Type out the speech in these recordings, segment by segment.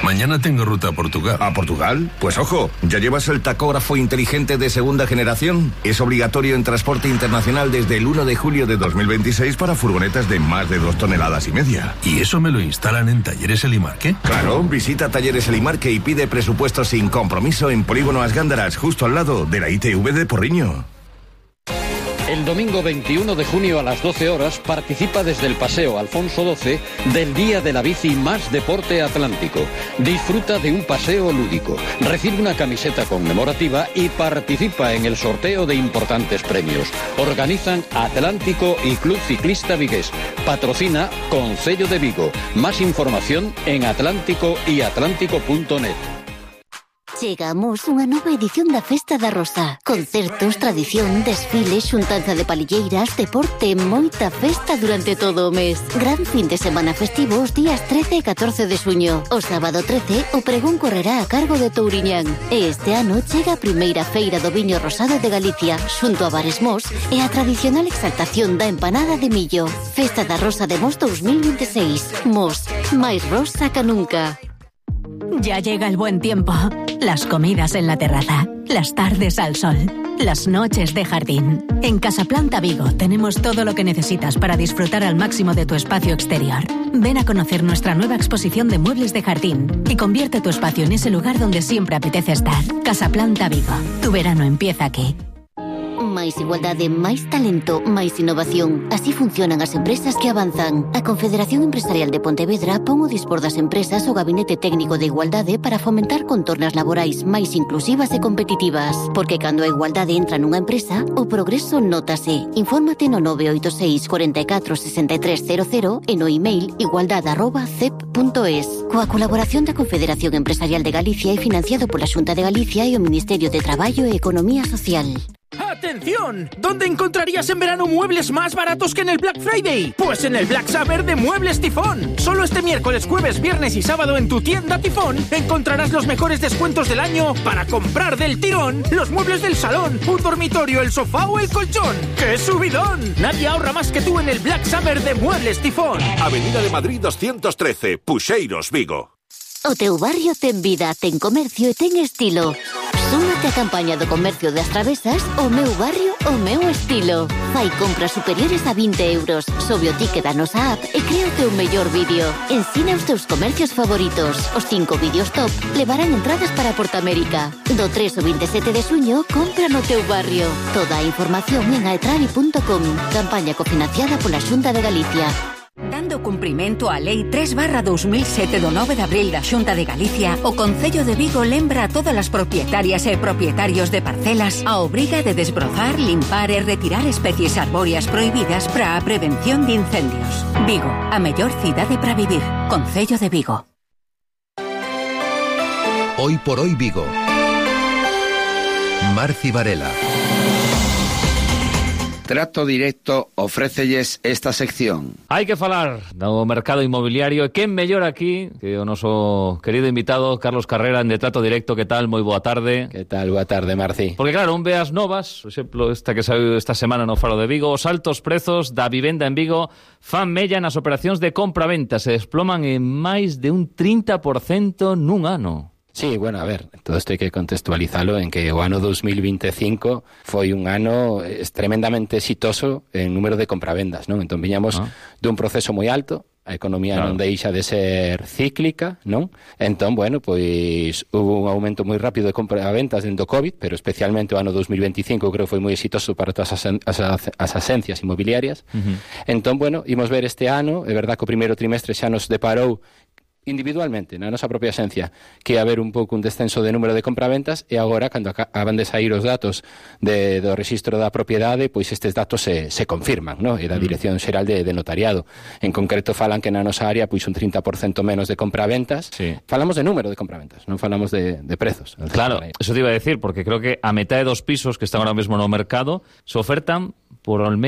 Mañana tengo ruta a Portugal. ¿A Portugal? Pues ojo, ¿ya llevas el tacógrafo inteligente de segunda generación? Es obligatorio en transporte internacional desde el 1 de julio de 2026 para furgonetas de más de 2,5 toneladas. ¿Y eso me lo instalan en Talleres Elimarque? Claro, visita Talleres Elimarque y pide presupuesto sin compromiso en Polígono As Gándaras, justo al lado de la ITV de Porriño. El domingo 21 de junio a las 12 horas participa desde el Paseo Alfonso XII del Día de la Bici Más Deporte Atlántico. Disfruta de un paseo lúdico, recibe una camiseta conmemorativa y participa en el sorteo de importantes premios. Organizan Atlántico y Club Ciclista Vigués. Patrocina Concello de Vigo. Más información en Atlántico y atlántico.net. Chegamos unha nova edición da Festa da Rosa. Concertos, tradición, desfiles, xuntanza de palilleiras, deporte, moita festa durante todo o mes. Gran fin de semana festivo os días 13 e 14 de xuño. O sábado 13, o pregón correrá a cargo de Touriñán. E este ano chega a primeira feira do viño rosado de Galicia, xunto a Bares Mos e a tradicional exaltación da empanada de millo. Festa da Rosa de Mos 2026. Mos, máis rosa que nunca. Ya llega el buen tiempo. Las comidas en la terraza, las tardes al sol, las noches de jardín. En Casaplanta Vigo tenemos todo lo que necesitas para disfrutar al máximo de tu espacio exterior. Ven a conocer nuestra nueva exposición de muebles de jardín y convierte tu espacio en ese lugar donde siempre apetece estar. Casaplanta Vigo. Tu verano empieza aquí. Máis igualdade, máis talento, máis innovación. Así funcionan as empresas que avanzan. A Confederación Empresarial de Pontevedra pon o dispor das empresas o Gabinete Técnico de Igualdade para fomentar contornas laborais máis inclusivas e competitivas. Porque cando a igualdade entra nunha empresa, o progreso nótase. Infórmate no 986 44 6300 e no email igualdade@cep.es. Coa colaboración da Confederación Empresarial de Galicia e financiado pola Xunta de Galicia e o Ministerio de Traballo e Economía Social. ¡Atención! ¿Dónde encontrarías en verano muebles más baratos que en el Black Friday? Pues en el Black Summer de Muebles Tifón. Solo este miércoles, jueves, viernes y sábado en tu tienda Tifón encontrarás los mejores descuentos del año para comprar del tirón los muebles del salón, un dormitorio, el sofá o el colchón. ¡Qué subidón! Nadie ahorra más que tú en el Black Summer de Muebles Tifón. Avenida de Madrid 213, Puxeiros, Vigo. O teu barrio ten vida, ten comercio e ten estilo. Súmate a campaña do comercio das Travesas, o meu barrio, o meu estilo. Fai compras superiores a 20 euros, sobe o ticket da nosa app e crea o teu mellor vídeo. Ensina os teus comercios favoritos. Os 5 vídeos top levarán entradas para Portamérica. Do 3 ao 27 de xuño, compra no teu barrio. Toda a información en aetravi.com. Campaña cofinanciada pola Xunta de Galicia. Dando cumprimento á Lei 3/2007 do 9 de abril da Xunta de Galicia, o Concello de Vigo lembra a todas as propietarias e propietarios de parcelas a obriga de desbrozar, limpar e retirar especies arbóreas prohibidas para a prevención de incendios. Vigo, a mellor cidade para vivir. Concello de Vigo. Hoy por hoy Vigo. Marci Varela. Trato Directo ofrécelles esta sección. Hai que falar do mercado inmobiliario e quen mellor aquí que o noso querido invitado Carlos Carrera en De Trato Directo. Que tal? Moi boa tarde. Que tal? Boa tarde, Marci. Porque claro, un ve as novas, por exemplo, esta que saiu esta semana no Faro de Vigo, os altos prezos da vivenda en Vigo fan mella nas operacións de compra-venta, se desploman en máis de un 30% nun ano. Sí, bueno, a ver, todo isto hai que contextualizalo en que o ano 2025 foi un ano tremendamente exitoso en número de compravendas, non? Entón viñamos dun proceso moi alto, a economía non deixa de ser cíclica, non? Entón, bueno, pois hubo un aumento moi rápido de compraventas dentro do COVID, pero especialmente o ano 2025 creo que foi moi exitoso para todas as axencias inmobiliarias. Entón, bueno, imos ver este ano, é verdad que o primeiro trimestre xa nos deparou individualmente, na nosa propia esencia, que ia haber un pouco un descenso de número de compraventas, e agora, cando acaban de sair os datos do Rexistro da Propiedade, pois estes datos se confirman, no? E da Dirección Xeral de Notariado. En concreto, falan que na nosa área pois un 30% menos de compraventas. Sí. Falamos de número de compraventas, non falamos de prezos. Claro, eso te iba a decir, porque creo que a metade dos pisos que están ahora mesmo no mercado se ofertan por al menos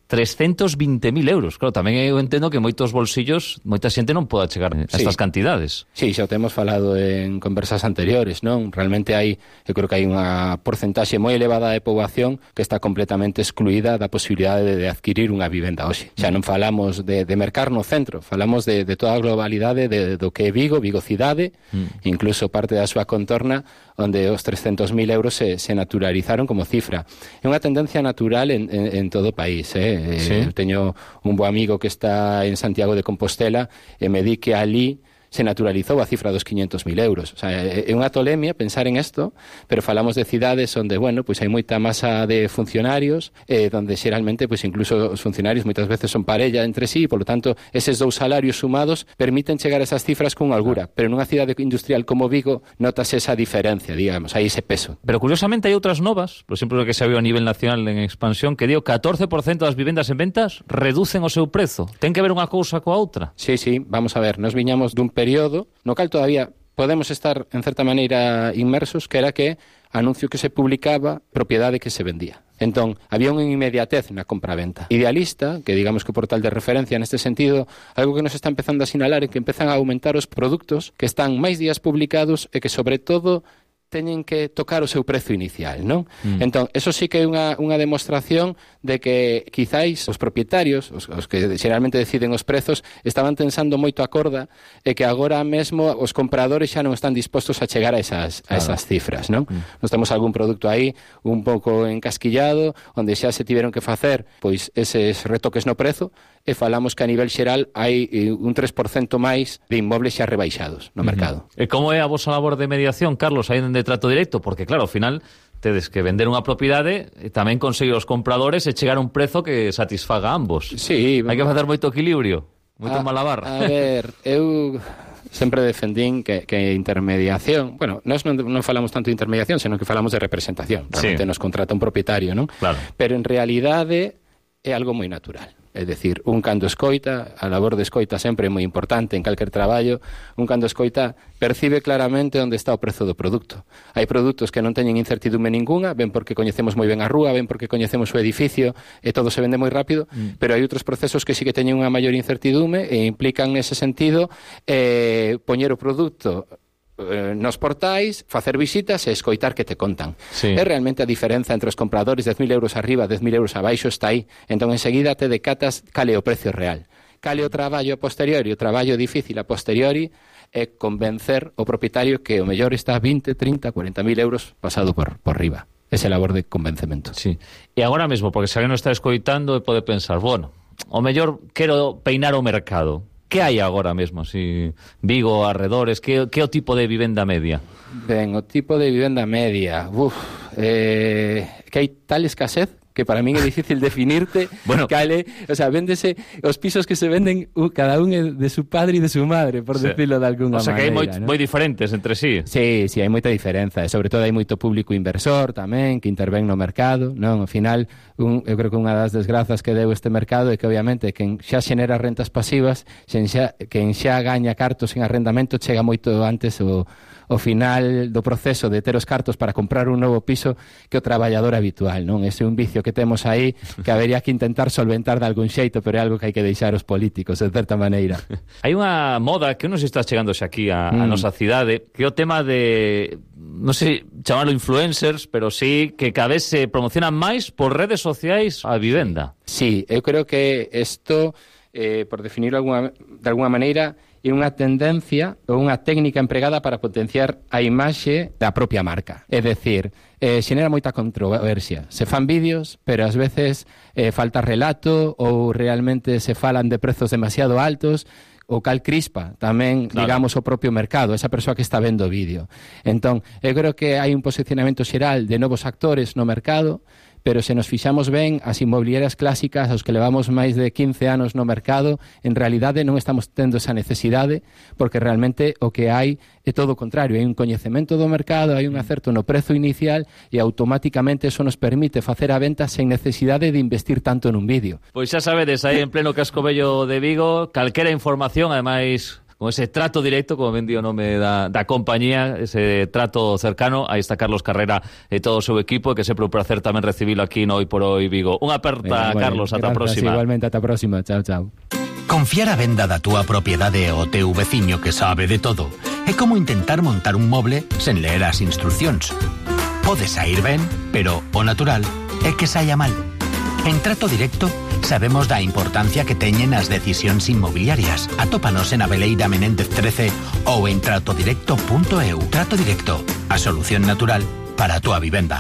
320.000 euros. Claro, tamén eu entendo que moitos bolsillos, moita xente non poda chegar a estas cantidades. Sí, xa o temos falado en conversas anteriores, non? Realmente eu creo que hai unha porcentaxe moi elevada de poboación que está completamente excluída da posibilidade de adquirir unha vivenda hoxe. Xa non falamos de mercar no centro, falamos de toda a globalidade do que é Vigo cidade, incluso parte da súa contorna, onde os 300.000 euros se naturalizaron como cifra. É unha tendencia natural en todo o país, ¿Sí? Eu teño un bo amigo que está en Santiago de Compostela e me di que ali se naturalizou a cifra dos 500.000 euros. O sea, é unha tolemia pensar en isto, pero falamos de cidades onde, bueno, pois hai moita masa de funcionarios, donde xeralmente, pois incluso os funcionarios moitas veces son parella entre sí, e, polo tanto, eses dous salarios sumados permiten chegar a esas cifras con holgura, pero nunha cidade industrial como Vigo notase esa diferencia, digamos, hai ese peso. Pero curiosamente hai outras novas, por exemplo, que se viu a nivel nacional en expansión, que dio 14% das vivendas en ventas reducen o seu prezo. Ten que ver unha cousa coa outra? Sí, vamos a ver, nos viñamos dun período no cal todavía podemos estar, en certa maneira, inmersos, que era que anuncio que se publicaba, propiedade que se vendía. Entón, había unha inmediatez na compra-venta. Idealista, que digamos que o portal de referencia neste sentido, algo que nos está empezando a sinalar é que empezan a aumentar os produtos que están máis días publicados e que, sobre todo, teñen que tocar o seu prezo inicial, non? Entón, eso sí que é unha demostración de que quizáis os propietarios, os que xeralmente deciden os prezos, estaban tensando moito a corda e que agora mesmo os compradores xa non están dispostos a chegar a esas cifras, non? Nos temos algún produto aí un pouco encasquillado, onde xa se tiveron que facer pois eses retoques no prezo, e falamos que a nivel xeral hai un 3% máis de inmobles xa rebaixados no mercado. E como é a vosa labor de mediación, Carlos, aí de trato directo? Porque claro, ao final tedes que vender unha propiedade e tamén conseguir os compradores e chegar a un prezo que satisfaga a ambos. Sí. Hai que facer moito equilibrio, moito malabar. A ver, eu sempre defendín que intermediación, bueno, nós non falamos tanto de intermediación, senón que falamos de representación. Realmente nos contrata un propietario, non? Claro. Pero en realidade é algo moi natural. É dicir, un cando escoita, a labor de escoita sempre é moi importante en calquer traballo, un cando escoita percibe claramente onde está o prezo do produto. Hai produtos que non teñen incertidume ninguna, ben porque coñecemos moi ben a rúa, ben porque coñecemos o edificio e todo se vende moi rápido, pero hai outros procesos que sí que teñen unha maior incertidume e implican nese sentido poñer o produto nos portais, facer visitas e escoitar que te contan. É realmente a diferenza entre os compradores, 10.000 euros arriba, 10.000 euros abaixo, está aí. Entón, enseguida te decatas cale o precio real. Cale o traballo a posteriori, o traballo difícil a posteriori, é convencer o propietario que o mellor está 20, 30, 40.000 euros pasado por riba. Ese labor de convencemento. Sí. E agora mesmo, porque se alguén non está escoitando e pode pensar, bueno, o mellor quero peinar o mercado. Que hai agora mesmo, si Vigo, arredores, que o tipo de vivenda media? Ben, o tipo de vivenda media, que hai tal escasez que para min é difícil definirte. Bueno, cale, o sea, véndese os pisos que se venden cada un de su padre e de su madre, por decirlo de alguna maneira. O sea, que hai moi diferentes entre sí. Sí, hai moita diferenza, e sobre todo hai moito público inversor tamén que intervén no mercado, non? Ao final, eu creo que unha das desgrazas que deu este mercado é que obviamente quen xa xenera rentas pasivas, quen xa gaña cartos en arrendamento chega moito antes o final do proceso de ter os cartos para comprar un novo piso que o traballador habitual, non? Ese é un vicio que temos aí que habería que intentar solventar de algún xeito, pero é algo que hai que deixar os políticos, de certa maneira. Hai unha moda que non se está chegando xa aquí a nosa cidade, que é o tema de, non sei chamarlo influencers, pero sí que cada vez se promocionan máis por redes sociais a vivenda. Sí, eu creo que isto, por definirlo de alguna maneira, é unha tendencia ou unha técnica empregada para potenciar a imaxe da propia marca. É dicir, xenera moita controversia. Se fan vídeos, pero ás veces falta relato ou realmente se falan de prezos demasiado altos, o cal crispa tamén, digamos, o propio mercado, esa persoa que está vendo o vídeo. Entón, eu creo que hai un posicionamento xeral de novos actores no mercado, pero se nos fixamos ben, as inmobiliarias clásicas, aos que levamos máis de 15 anos no mercado, en realidade non estamos tendo esa necesidade, porque realmente o que hai é todo o contrario, hai un coñecemento do mercado, hai un acerto no prezo inicial e automáticamente eso nos permite facer a venta sen necesidade de investir tanto nun vídeo. Pois xa sabedes, aí en pleno casco vello de Vigo, calquera información, ademais con ese trato directo, como ben di o nome da compañía, ese trato cercano. Aí está Carlos Carrera e todo o seu equipo, que sempre un placer tamén recibilo aquí no Hoy por Hoy Vigo. Unha aperta, Carlos, ata a próxima. Igualmente, ata a próxima. Chao, chao. Confiar a venda da túa propiedade ao teu veciño que sabe de todo é como intentar montar un moble sen ler as instruccións. Pode sair ben, pero o natural é que saia mal. En Trato Directo sabemos da importancia que teñen as decisións inmobiliarias. Atópanos en Aveleira Menéndez 13 ou en tratodirecto.eu. Trato Directo, a solución natural para a túa vivenda.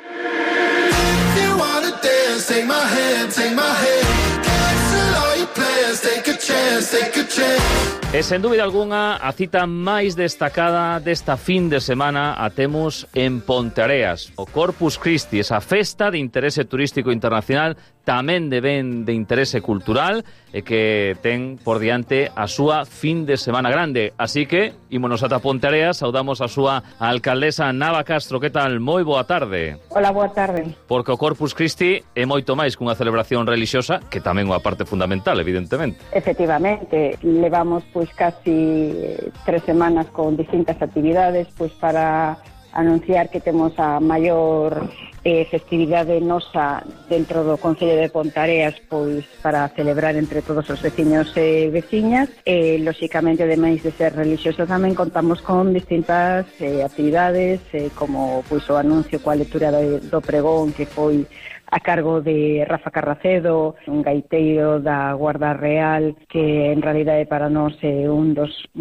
E sen dúbida algunha, a cita máis destacada desta fin de semana a temos en Ponteareas, o Corpus Christi, esa festa de interese turístico internacional, tamén de ben de interese cultural, e que ten por diante a súa fin de semana grande. Así que, ímonos ata Ponteareas, saudamos a súa alcaldesa Nava Castro. Que tal? Moi boa tarde. Hola, boa tarde. Porque o Corpus Christi é moito máis que unha celebración relixiosa, que tamén é unha parte fundamental, evidentemente. Efectivamente, levamos pois casi 3 semanas con distintas actividades pois para anunciar que temos a maior festividade nosa dentro do Concello de Ponteareas pois para celebrar entre todos os veciños e veciñas. Lóxicamente, ademais de ser relixioso, tamén contamos con distintas actividades como pois o anuncio coa lectura do pregón que foi a cargo de Rafa Carracedo, un gaiteiro da Guarda Real que en realidade para nós é un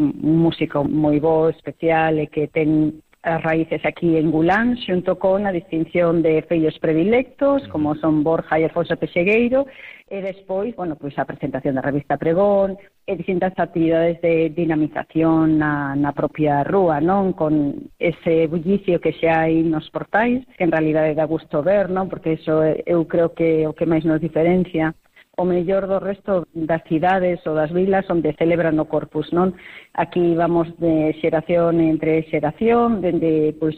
músico moi bo, especial e que ten as raíces aquí en Gulán, xunto con a distinción de fillos predilectos, como son Borja e Alfonso Pexegueiro, e despois, bueno, pois a presentación da revista Pregón, e distintas actividades de dinamización na propia rúa, non? Con ese bullicio que xa hai nos portais, que en realidade dá gusto ver, non? Porque iso eu creo que o que máis nos diferencia o mellor do resto das cidades ou das vilas onde celebran o Corpus, non? Aquí vamos de xeración entre xeración, dende pois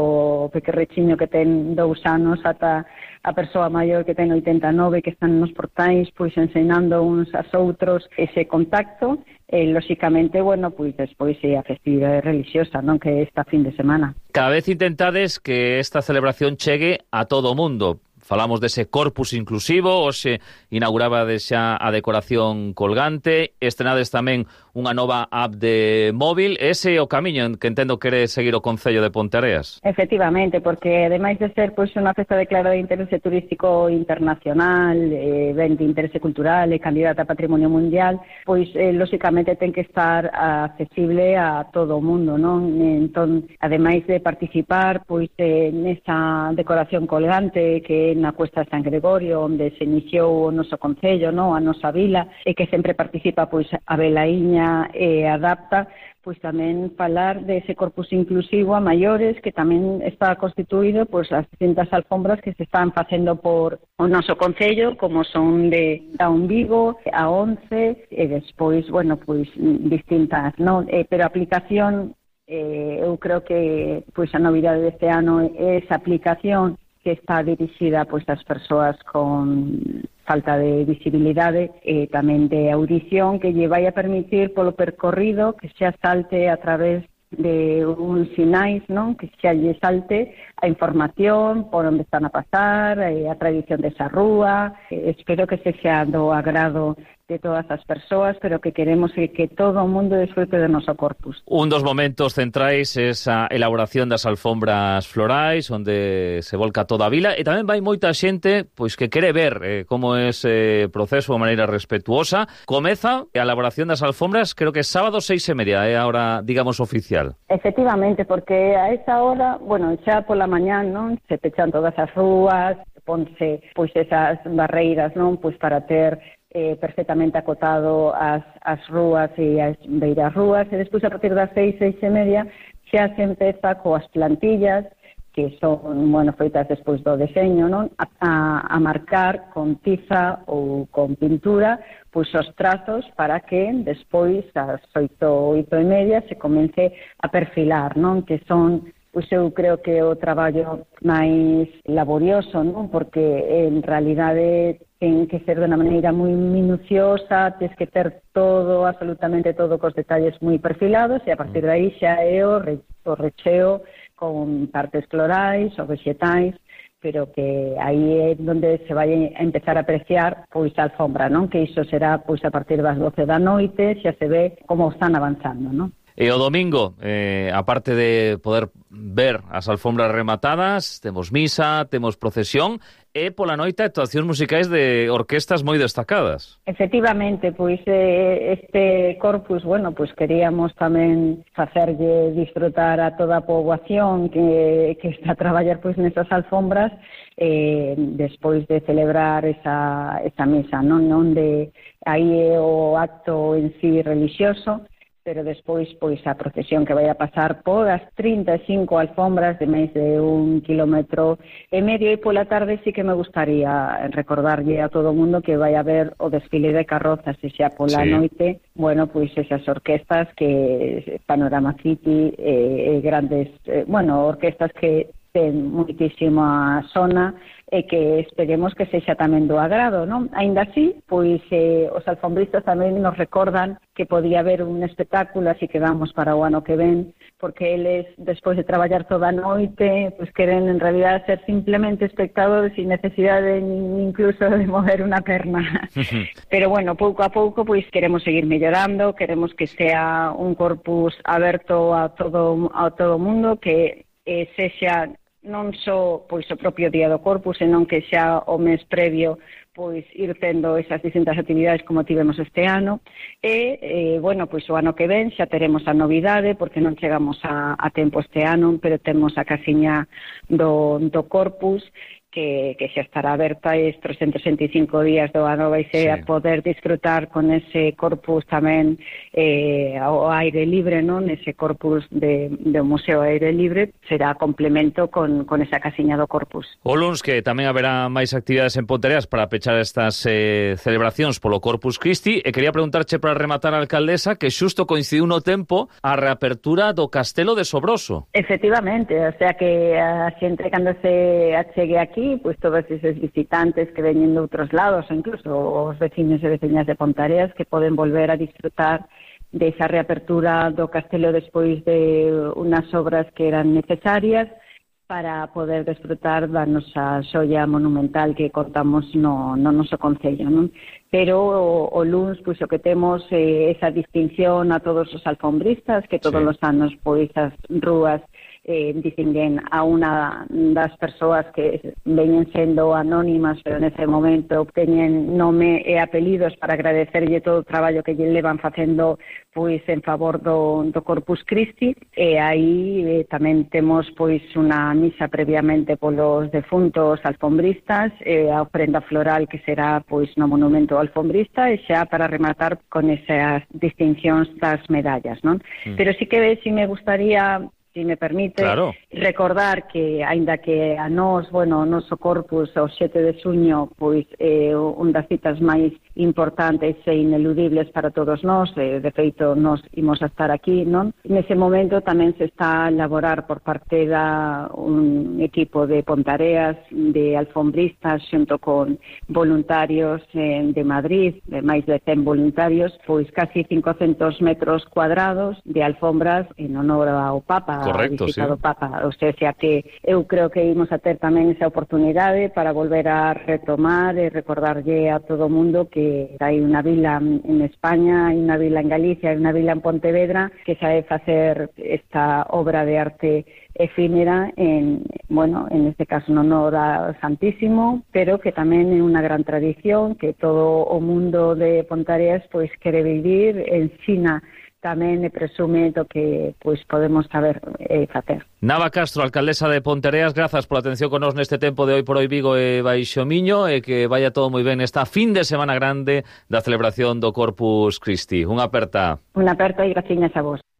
o pequerrechiño que ten 2 anos ata a persoa maior que ten 89, que están nos portais pois ensinando uns aos outros ese contacto. Lóxicamente, bueno, pois despois é a festividade relixiosa, non? Que é esta fin de semana. Cada vez intentades que esta celebración chegue a todo o mundo. Falamos dese Corpus inclusivo, hoxe inaugurabades xa a decoración colgante, estrenades tamén unha nova app de móvil. Ese é o camiño que entendo quere seguir o Concello de Ponteareas. Efectivamente, porque ademais de ser pois unha festa declarada de interese turístico internacional, ben de interese cultural e candidata a Patrimonio Mundial, pois lóxicamente ten que estar accesible a todo o mundo, non? Entón, ademais de participar pois nesa decoración colgante que na Cuesta de San Gregorio, onde se iniciou o noso concello, non? A nosa vila, e que sempre participa pois a Velaíña e adapta, pois tamén falar dese Corpus inclusivo a maiores, que tamén está constituído pois as distintas alfombras que se están facendo por o noso concello, como son de Down Vigo, a 11, e despois, bueno, pois distintas, non? Pero a aplicación, eu creo que pois a novidade deste ano é esa aplicación que está dirixida pois ás persoas con falta de visibilidade e tamén de audición, que lle vai a permitir polo percorrido que xa salte a través de uns sinais, non? Que xa lle salte a información por onde están a pasar, a tradición desa rúa. Espero que se xa do agrado de todas as persoas, pero que queremos que todo o mundo desfrute do noso Corpus. Un dos momentos centrais é esa elaboración das alfombras florais, onde se volca toda a vila, e tamén vai moita xente pois que quere ver como é ese proceso de maneira respetuosa. Comeza a elaboración das alfombras, creo que sábado 6:30, é a hora, digamos, oficial. Efectivamente, porque a esa hora, bueno, xa pola mañán, non? Se pechan todas as rúas, ponse pois esas barreiras, non? Pois para ter perfectamente acotado as rúas e as beiras rúas, e despois a partir das 6:30 xa se empeza coas plantillas que son, bueno, feitas despois do deseño, non? A marcar con tiza ou con pintura pois os trazos para que despois ás 8:30 se comece a perfilar, non? Que son pois eu creo que o traballo máis laborioso, non? Porque en realidade ten que ser de unha maneira moi minuciosa, tens que ter todo, absolutamente todo, cos detalles moi perfilados, e a partir de aí xa é o recheo con partes florais ou vegetais, pero que aí é onde se vai a empezar a apreciar pois a alfombra, non? Que iso será pois a partir das 12 da noite, xa se ve como están avanzando, non? E o domingo, aparte de poder ver as alfombras rematadas, temos misa, temos procesión, e pola noite actuacións musicais de orquestas moi destacadas. Efectivamente, pois este corpus, bueno, pois queríamos tamén facerlle disfrutar a toda a poboación que está a traballar pois nesas alfombras, despois de celebrar esa misa, non onde aí é o acto en sí religioso, pero despois pois a procesión que vai a pasar por as 35 alfombras de máis de 1,5 km, e pola tarde sí que me gustaría recordarlle a todo o mundo que vai haber o desfile de carrozas, e xa pola noite, bueno, pois esas orquestas que Panorama City, grandes, orquestas que ten moitísima zona, e que esperemos que sexa tamén do agrado, non? Aínda así, pois os alfombristas tamén nos recordan que podía haber un espectáculo, así que vamos para o ano que ven, porque eles, despois de traballar toda a noite, pois queren en realidad ser simplemente espectadores sin necesidade incluso de mover unha perna. Pero bueno, pouco a pouco, pois queremos seguir mellorando, queremos que sea un corpus aberto a todo o mundo, que sexa non só pois o propio día do Corpus, senón que xa o mes previo pois ir tendo esas distintas actividades como tivemos este ano, e pois o ano que ven xa teremos a novidade, porque non chegamos a tempo este ano, pero temos a casiña do Corpus, que xa estará aberta e 365 días do ano vai ser a poder disfrutar con ese corpus tamén ao aire libre, non? Ese corpus do Museo Aire Libre será complemento con esa casiña do corpus. O luns que tamén haberá máis actividades en Pontereas para pechar estas celebracións polo Corpus Christi, e quería preguntarche para rematar a alcaldesa que xusto coincidiu no tempo a reapertura do Castelo de Sobroso. Efectivamente, o sea que a xente cando se achegue aquí, pois todos esos visitantes que veñen de outros lados, incluso os vecinos e veciñas de Pontareas, que poden volver a disfrutar desa reapertura do castelo despois de unas obras que eran necesarias para poder disfrutar da nosa xoia monumental que contamos no noso concello, non? Pero o luns, pois o que temos esa distinción a todos os alfombristas, que todos os anos pois as rúas distinguen a unha das persoas que veñen sendo anónimas, pero nese momento obteñen nome e apelidos para agradecerlle todo o traballo que lle levan facendo pois en favor do Corpus Christi, e aí tamén temos pois unha misa previamente polos defuntos alfombristas, a ofrenda floral que será pois no monumento alfombrista, e xa para rematar con esas distincións das medallas, non? Pero sí que me gustaría, si me permite, recordar que, aínda que a nós, o noso Corpus, o 7 de xuño, pois un das citas máis importantes e ineludibles para todos nós, de feito, nós imos a estar aquí, non? Nese momento tamén se está a elaborar por parte da un equipo de Pontareas, de alfombristas, xunto con voluntarios de Madrid, de máis de 100 voluntarios, pois casi 500 metros cuadrados de alfombras en honor ao Papa. Correcto, sí. Papa, o sea que eu creo que imos a ter tamén esa oportunidade para volver a retomar e recordarlle a todo o mundo que hai unha vila en España, hai unha vila en Galicia, hai unha vila en Pontevedra que sabe facer esta obra de arte efímera en este caso no honor ao Santísimo, pero que tamén é unha gran tradición que todo o mundo de Pontareas pois quere vivir, ensina tamén e presume do que pois podemos saber facer. Nava Castro, alcaldesa de Pontereas, grazas pola atención con nós neste tempo de Hoy por Hoy Vigo e Baixo Miño, e que vaya todo moi ben esta fin de semana grande da celebración do Corpus Christi. Unha aperta. Unha aperta e graciñas a vos.